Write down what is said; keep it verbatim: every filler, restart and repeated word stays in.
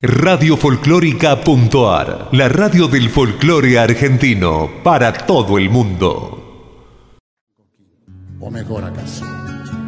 Radio Folclórica.ar, la radio del folclore argentino para todo el mundo. O mejor acaso.